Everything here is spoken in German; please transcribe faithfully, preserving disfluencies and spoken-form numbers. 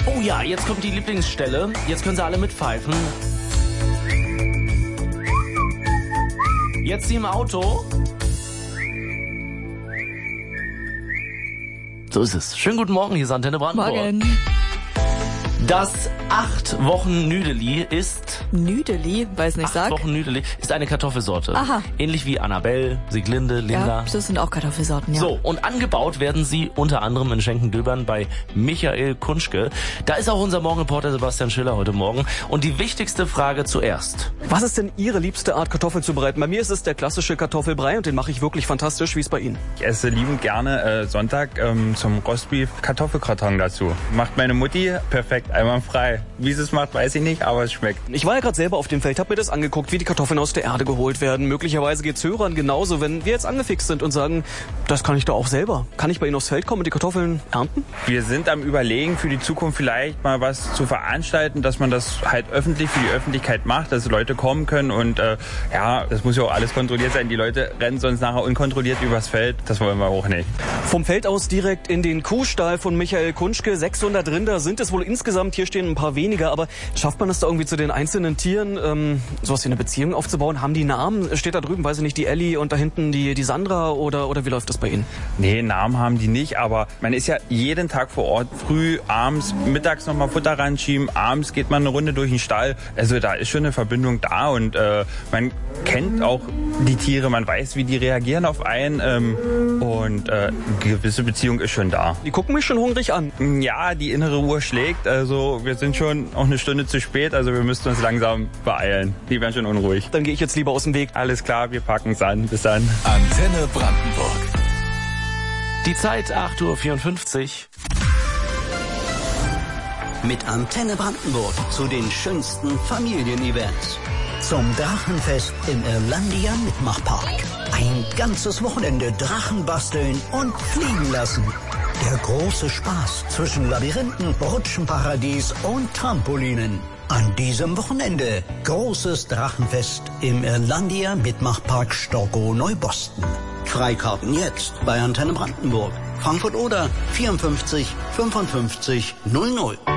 Oh ja, jetzt kommt die Lieblingsstelle. Jetzt können Sie alle mitpfeifen. Jetzt Sie im Auto. So ist es. Schönen guten Morgen, hier ist Antenne Brandenburg. Morgen. Das acht Wochen Nüdeli ist... Nüdeli, weiß nicht, acht sag. Wochen Nüdeli ist eine Kartoffelsorte. Aha. Ähnlich wie Annabelle, Sieglinde, Linda. Ja, das sind auch Kartoffelsorten, ja. So, und angebaut werden sie unter anderem in Schenkendöbern bei Michael Kunschke. Da ist auch unser Morgenreporter Sebastian Schiller heute Morgen. Und die wichtigste Frage zuerst. Was ist denn Ihre liebste Art, Kartoffeln zu bereiten? Bei mir ist es der klassische Kartoffelbrei und den mache ich wirklich fantastisch. Wie ist es bei Ihnen? Ich esse liebend gerne äh, Sonntag ähm, zum Rostbeef Kartoffelgratin dazu. Macht meine Mutti perfekt, einwandfrei. Wie sie es macht, weiß ich nicht, aber es schmeckt. Ich war ja gerade selber auf dem Feld, habe mir das angeguckt, wie die Kartoffeln aus der Erde geholt werden. Möglicherweise geht's Hörern genauso, wenn wir jetzt angefixt sind und sagen, das kann ich doch auch selber. Kann ich bei Ihnen aufs Feld kommen und die Kartoffeln ernten? Wir sind am Überlegen, für die Zukunft vielleicht mal was zu veranstalten, dass man das halt öffentlich für die Öffentlichkeit macht, dass Leute kommen können und äh, ja, das muss ja auch alles kontrolliert sein. Die Leute rennen sonst nachher unkontrolliert übers Feld. Das wollen wir auch nicht. Vom Feld aus direkt in den Kuhstall von Michael Kunschke. sechshundert Rinder sind es wohl insgesamt. Hier stehen ein paar weniger, aber schafft man es da irgendwie zu den einzelnen Tieren, ähm, sowas wie eine Beziehung aufzubauen? Haben die Namen? Steht da drüben, weiß ich nicht, die Ellie und da hinten die, die Sandra oder, oder wie läuft das bei Ihnen? Nee, Namen haben die nicht, aber man ist ja jeden Tag vor Ort, früh, abends, mittags nochmal Futter ranschieben, abends geht man eine Runde durch den Stall. Also da ist schon eine Verbindung da und äh, man kennt auch die Tiere, man weiß, wie die reagieren auf einen ähm, und äh, eine gewisse Beziehung ist schon da. Die gucken mich schon hungrig an. Ja, die innere Uhr schlägt, also wir sind schon auch eine Stunde zu spät, also wir müssten uns langsam beeilen. Die werden schon unruhig. Dann gehe ich jetzt lieber aus dem Weg. Alles klar, wir packen es an. Bis dann. Antenne Brandenburg. Die Zeit acht Uhr vierundfünfzig. Mit Antenne Brandenburg zu den schönsten Familienevents. Zum Drachenfest im Irlandia Mitmachpark. Ein ganzes Wochenende Drachen basteln und fliegen lassen. Der große Spaß zwischen Labyrinthen, Rutschenparadies und Trampolinen. An diesem Wochenende großes Drachenfest im Irlandia Mitmachpark Storkow Neuboston. Freikarten jetzt bei Antenne Brandenburg. Frankfurt oder vierundfünfzig fünfundfünfzig null null.